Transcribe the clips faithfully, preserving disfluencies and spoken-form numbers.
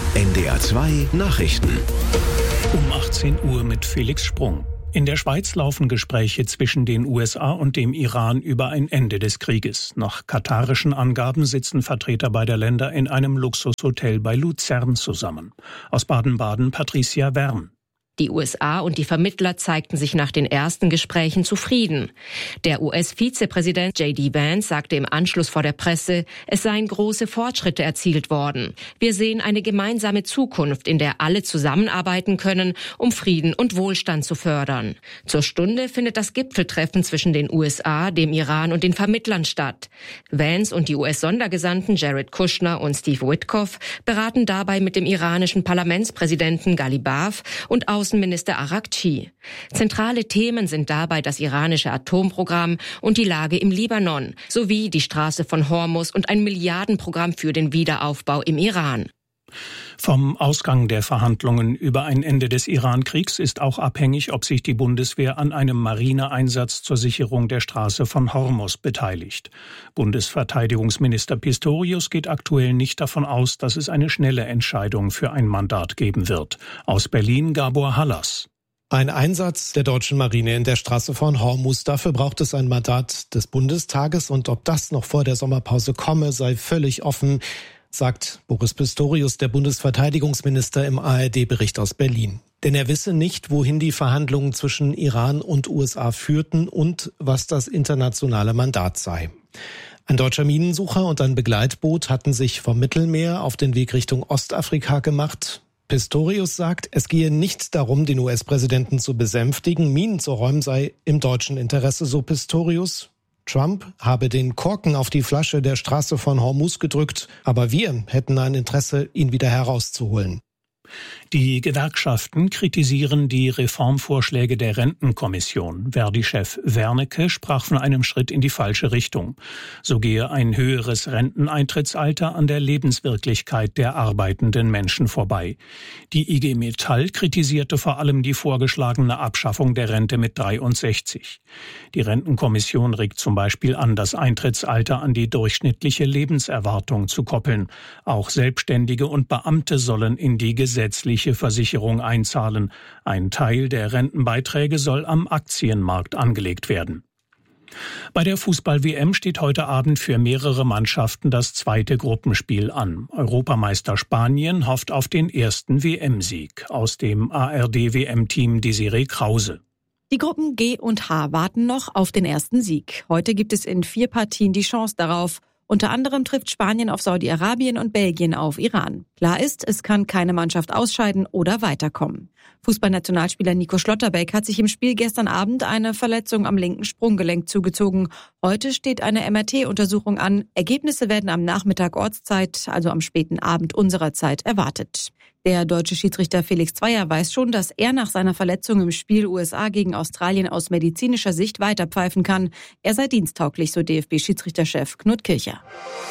N D R zwei Nachrichten. Um achtzehn Uhr mit Felix Sprung. In der Schweiz laufen Gespräche zwischen den U S A und dem Iran über ein Ende des Krieges. Nach katarischen Angaben sitzen Vertreter beider Länder in einem Luxushotel bei Luzern zusammen. Aus Baden-Baden Patricia Wern. Die U S A und die Vermittler zeigten sich nach den ersten Gesprächen zufrieden. Der U S-Vizepräsident J D Vance sagte im Anschluss vor der Presse, es seien große Fortschritte erzielt worden. Wir sehen eine gemeinsame Zukunft, in der alle zusammenarbeiten können, um Frieden und Wohlstand zu fördern. Zur Stunde findet das Gipfeltreffen zwischen den U S A, dem Iran und den Vermittlern statt. Vance und die U S-Sondergesandten Jared Kushner und Steve Witkoff beraten dabei mit dem iranischen Parlamentspräsidenten Ghalibaf und Außenminister Araghchi. Zentrale Themen sind dabei das iranische Atomprogramm und die Lage im Libanon, sowie die Straße von Hormuz und ein Milliardenprogramm für den Wiederaufbau im Iran. Vom Ausgang der Verhandlungen über ein Ende des Iran-Kriegs ist auch abhängig, ob sich die Bundeswehr an einem Marineeinsatz zur Sicherung der Straße von Hormuz beteiligt. Bundesverteidigungsminister Pistorius geht aktuell nicht davon aus, dass es eine schnelle Entscheidung für ein Mandat geben wird. Aus Berlin Gabor Hallas. Ein Einsatz der deutschen Marine in der Straße von Hormuz, dafür braucht es ein Mandat des Bundestages, und ob das noch vor der Sommerpause komme, sei völlig offen, sagt Boris Pistorius, der Bundesverteidigungsminister, im A R D-Bericht aus Berlin. Denn er wisse nicht, wohin die Verhandlungen zwischen Iran und U S A führten und was das internationale Mandat sei. Ein deutscher Minensucher und ein Begleitboot hatten sich vom Mittelmeer auf den Weg Richtung Ostafrika gemacht. Pistorius sagt, es gehe nicht darum, den U S-Präsidenten zu besänftigen. Minen zu räumen sei im deutschen Interesse, so Pistorius. Trump habe den Korken auf die Flasche der Straße von Hormuz gedrückt, aber wir hätten ein Interesse, ihn wieder herauszuholen. Die Gewerkschaften kritisieren die Reformvorschläge der Rentenkommission. Verdi-Chef Wernicke sprach von einem Schritt in die falsche Richtung. So gehe ein höheres Renteneintrittsalter an der Lebenswirklichkeit der arbeitenden Menschen vorbei. Die I G Metall kritisierte vor allem die vorgeschlagene Abschaffung der Rente mit dreiundsechzig. Die Rentenkommission regt zum Beispiel an, das Eintrittsalter an die durchschnittliche Lebenserwartung zu koppeln. Auch Selbstständige und Beamte sollen in die gesetzliche Versicherung einzahlen. Ein Teil der Rentenbeiträge soll am Aktienmarkt angelegt werden. Bei der Fußball-W M steht heute Abend für mehrere Mannschaften das zweite Gruppenspiel an. Europameister Spanien hofft auf den ersten W M-Sieg. Aus dem A R D-W M-Team Desiree Krause. Die Gruppen G und H warten noch auf den ersten Sieg. Heute gibt es in vier Partien die Chance darauf. Unter anderem trifft Spanien auf Saudi-Arabien und Belgien auf Iran. Klar ist, es kann keine Mannschaft ausscheiden oder weiterkommen. Fußballnationalspieler Nico Schlotterbeck hat sich im Spiel gestern Abend eine Verletzung am linken Sprunggelenk zugezogen. Heute steht eine M R T-Untersuchung an. Ergebnisse werden am Nachmittag Ortszeit, also am späten Abend unserer Zeit, erwartet. Der deutsche Schiedsrichter Felix Zweier weiß schon, dass er nach seiner Verletzung im Spiel U S A gegen Australien aus medizinischer Sicht weiterpfeifen kann. Er sei diensttauglich, so D F B-Schiedsrichterchef Knut Kircher.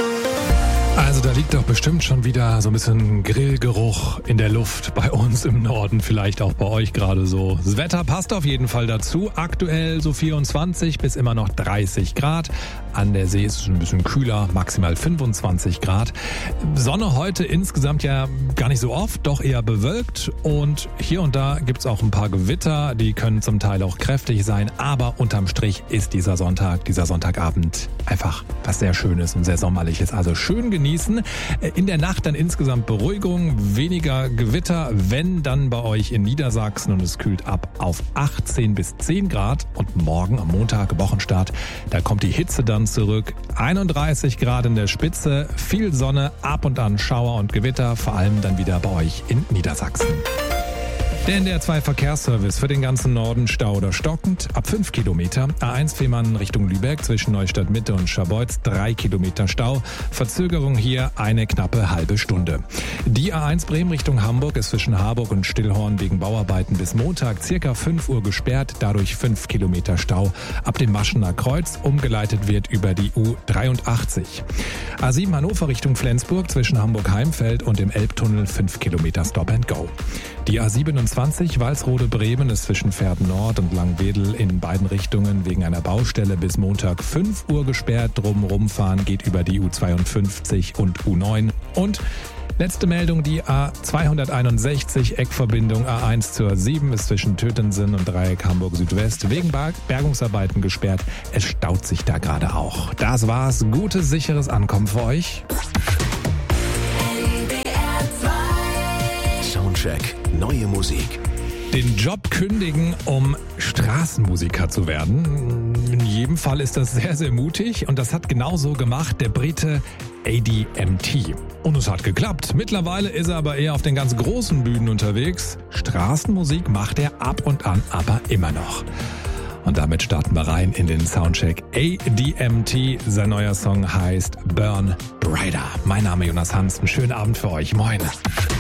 Also da liegt doch bestimmt schon wieder so ein bisschen Grillgeruch in der Luft bei uns im Norden, vielleicht auch bei euch gerade so. Das Wetter passt auf jeden Fall dazu. Aktuell so vierundzwanzig bis immer noch dreißig Grad. An der See ist es ein bisschen kühler, maximal fünfundzwanzig Grad. Sonne heute insgesamt ja gar nicht so oft, doch eher bewölkt. Und hier und da gibt's auch ein paar Gewitter, die können zum Teil auch kräftig sein. Aber unterm Strich ist dieser Sonntag, dieser Sonntagabend einfach was sehr Schönes und sehr Sommerliches. Also schön genießen. In der Nacht dann insgesamt Beruhigung, weniger Gewitter, wenn dann bei euch in Niedersachsen, und es kühlt ab auf achtzehn bis zehn Grad. Und morgen am Montag, Wochenstart, da kommt die Hitze dann zurück. einunddreißig Grad in der Spitze, viel Sonne, ab und an Schauer und Gewitter, vor allem dann wieder bei euch in Niedersachsen. Der N D R zwei Verkehrsservice für den ganzen Norden Stau oder stockend ab fünf Kilometer. A eins Fehmarn Richtung Lübeck zwischen Neustadt Mitte und Scharbeutz drei Kilometer Stau. Verzögerung hier eine knappe halbe Stunde. Die A eins Bremen Richtung Hamburg ist zwischen Harburg und Stillhorn wegen Bauarbeiten bis Montag circa fünf Uhr gesperrt. Dadurch fünf Kilometer Stau. Ab dem Maschener Kreuz umgeleitet wird über die U dreiundachtzig. A sieben Hannover Richtung Flensburg zwischen Hamburg-Heimfeld und dem Elbtunnel fünf Kilometer Stop and Go. Die A siebenundzwanzig Walsrode-Bremen ist zwischen Pferden Nord und Langwedel in beiden Richtungen wegen einer Baustelle bis Montag fünf Uhr gesperrt. Drumherum fahren geht über die U zweiundfünfzig und U neun. Und Letzte Meldung, die A zweihunderteinundsechzig, Eckverbindung A eins zur sieben ist zwischen Tötensen und Dreieck Hamburg Südwest wegen Bergungsarbeiten gesperrt. Es staut sich da gerade auch. Das war's. Gutes, sicheres Ankommen für euch. Soundcheck, neue Musik. Den Job kündigen, um Straßenmusiker zu werden. In jedem Fall ist das sehr, sehr mutig und das hat genauso gemacht der Brite A D M T. Und es hat geklappt. Mittlerweile ist er aber eher auf den ganz großen Bühnen unterwegs. Straßenmusik macht er ab und an aber immer noch. Und damit starten wir rein in den Soundcheck. A D M T, sein neuer Song heißt Burn Brighter. Mein Name ist Jonas Hansen. Schönen Abend für euch. Moin.